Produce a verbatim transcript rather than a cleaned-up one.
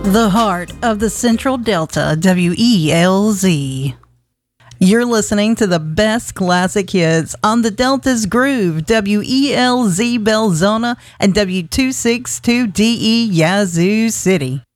The heart of the Central Delta, W E L Z. You're listening to the best classic hits on the Delta's Groove, W E L Z Belzona and W two sixty-two D E Yazoo City.